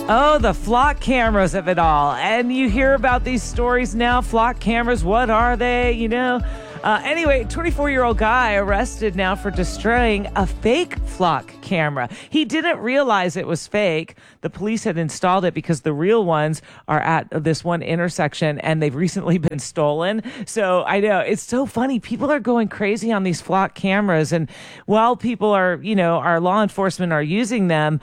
Oh, the flock cameras of it all. And you hear about these stories now. Flock cameras, what are they? Anyway, 24-year-old guy arrested now for destroying a fake flock camera. He didn't realize it was fake. The police had installed it because the real ones are at this one intersection and they've recently been stolen. So I know it's so funny. People are going crazy on these flock cameras. And while people are, our law enforcement are using them,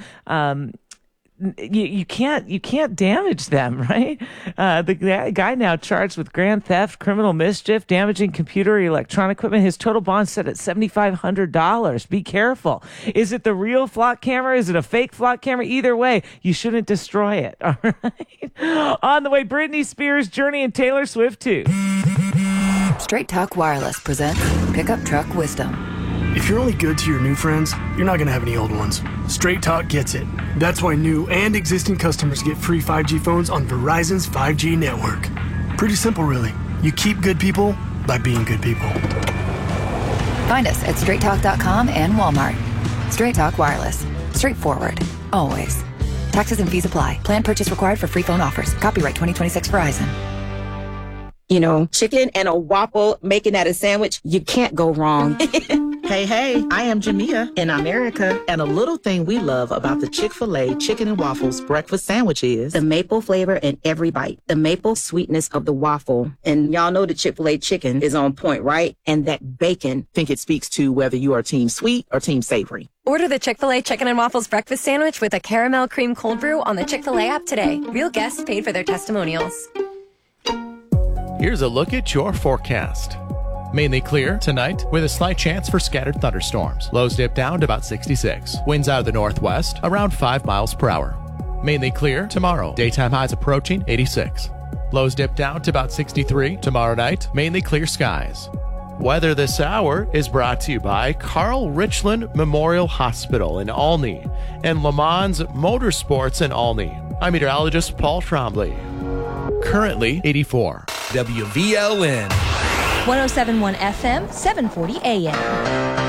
you can't damage them, right? The guy now charged with grand theft, criminal mischief, damaging computer or electronic equipment. His total bond set at $7,500. Be careful. Is it the real flock camera? Is it a fake flock camera? Either way, you shouldn't destroy it. All right. On the way, Britney Spears, Journey, and Taylor Swift too. Straight Talk Wireless presents Pickup Truck Wisdom. If you're only good to your new friends, you're not going to have any old ones. Straight Talk gets it. That's why new and existing customers get free 5G phones on Verizon's 5G network. Pretty simple, really. You keep good people by being good people. Find us at straighttalk.com and Walmart. Straight Talk Wireless. Straightforward. Always. Taxes and fees apply. Plan purchase required for free phone offers. Copyright 2026 Verizon. Chicken and a waffle, making that a sandwich, you can't go wrong. Hey, I am Jamia in America, and a little thing we love about the Chick-fil-A Chicken and Waffles breakfast sandwich is the maple flavor in every bite, the maple sweetness of the waffle. And y'all know the Chick-fil-A chicken is on point, right? And that bacon. think it speaks to whether you are team sweet or team savory. Order the Chick-fil-A Chicken and Waffles breakfast sandwich with a caramel cream cold brew on the Chick-fil-A app today. Real guests paid for their testimonials. Here's a look at your forecast. Mainly clear tonight with a slight chance for scattered thunderstorms. Lows dip down to about 66. Winds out of the northwest around 5 miles per hour. Mainly clear tomorrow. Daytime highs approaching 86. Lows dip down to about 63. Tomorrow night, mainly clear skies. Weather this hour is brought to you by Carl Richland Memorial Hospital in Olney and Le Mans Motorsports in Olney. I'm meteorologist Paul Trombley. Currently 84. WVLN 107.1 FM, 740 AM.